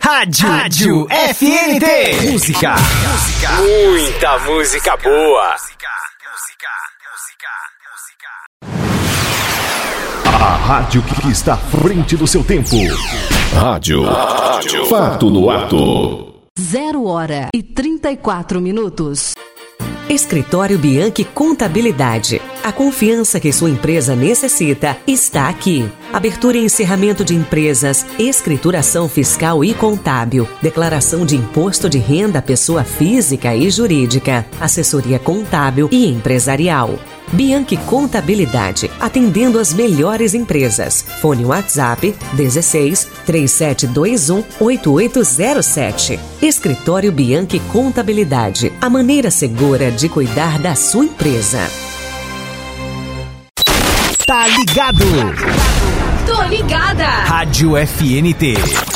Rádio FNT. Música. Muita música boa. A rádio que está à frente do seu tempo. Rádio. Fato no ato. 0h34. Escritório Bianchi Contabilidade. A confiança que sua empresa necessita está aqui. Abertura e encerramento de empresas, escrituração fiscal e contábil, declaração de imposto de renda à pessoa física e jurídica, assessoria contábil e empresarial. Bianchi Contabilidade, atendendo as melhores empresas. Fone WhatsApp 16 3721 8807. Escritório Bianchi Contabilidade, a maneira segura de cuidar da sua empresa. Tá ligado? Tô ligada. Rádio FNT.